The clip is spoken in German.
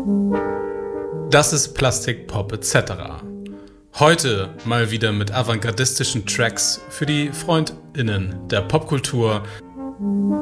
Das ist Plastik Pop etc. Heute mal wieder mit avantgardistischen Tracks für die FreundInnen der Popkultur